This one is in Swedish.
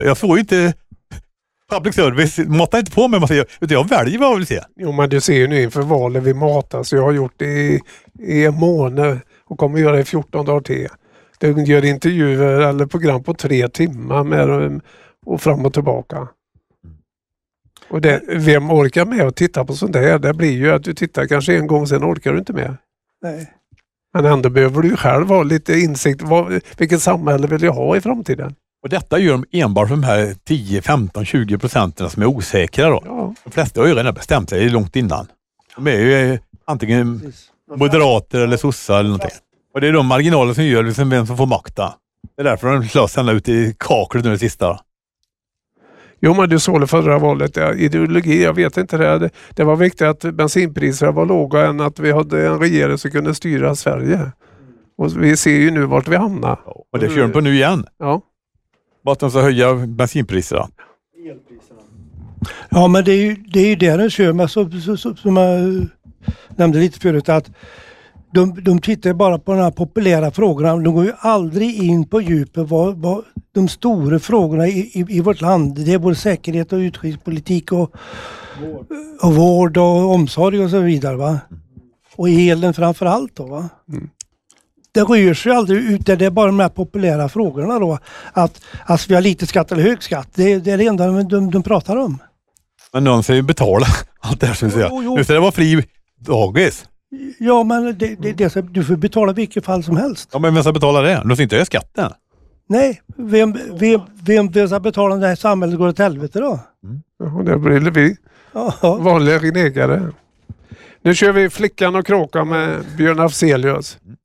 Jag får ju inte public service, matar inte på mig, utan jag väljer vad jag vill se. Jo, men du ser ju nu inför valet vi matar, så jag har gjort det i en månad och kommer göra det i 14 dagar till. Det gör intervjuer eller program på 3 timmar med och fram och tillbaka. Och vem orkar med att titta på sånt där? Det blir ju att du tittar kanske en gång, sen orkar du inte med. Nej. Men ändå behöver du själv ha lite insikt. Vilket samhälle vill jag ha i framtiden? Och detta gör de enbart för de här 10, 15, 20% som är osäkra då. Ja. De flesta har ju redan bestämt sig långt innan. De är ju antingen moderater eller sossar eller någonting. Och det är de marginaler som gör liksom vem som får makta. Det är därför de slåss ända ut i kaklet nu det sista. Jo, men du såg det förra valet. Ja, ideologi, jag vet inte det. Det var viktigt att bensinpriserna var låga än att vi hade en regering som kunde styra Sverige. Och vi ser ju nu vart vi hamnar. Och det kör de på nu igen. Ja. Bara att de ska höja bensinpriserna. Ja, men det är ju det de kör med, som jag nämnde lite förut, att de tittar bara på de här populära frågorna. De går ju aldrig in på djupet vad de stora frågorna i vårt land. Det är både säkerhet och utrikespolitik och vård och omsorg och så vidare, va? Och elen framför allt då, va? Mm. Det rör sig aldrig ut där, det är bara de här populära frågorna då. Att vi har lite skatt eller hög skatt. Det är det enda de pratar om. Men någon säger betala allt det här, som vi säger. Nu ska det vara fri dagis. Ja, men du får betala vilket fall som helst. Ja, men vem ska betala det? Du ska inte höja skatten. Nej, vem ska betala när det här samhället går åt helvete då? Ja, det blir vi. Vanliga renegare. Nu kör vi Flickan och kråkan med Björn Afzelius.